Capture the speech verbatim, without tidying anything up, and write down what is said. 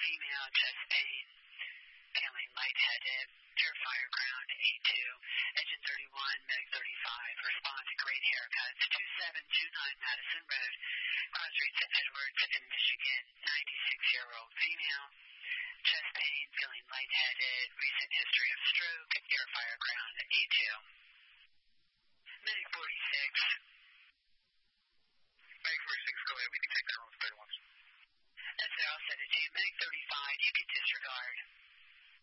female, chest pain, feeling lightheaded, pure fire ground, A two, engine thirty-one, medic thirty-five, respond to great haircuts, two seven two nine Madison Road, cross streets at Edwards in Michigan, ninety-six-year-old female, chest pain, feeling lightheaded, recent history of stroke, pure fire ground, A two. Medic forty-six.